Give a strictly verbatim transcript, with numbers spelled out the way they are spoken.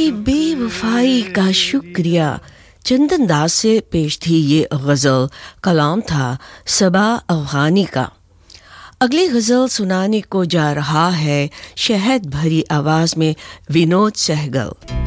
तेरी बेवफाई का शुक्रिया चंदन दास से पेश थी ये गज़ल। कलाम था सबा अफ़गानी का। अगली गज़ल सुनाने को जा रहा है शहद भरी आवाज़ में विनोद सहगल।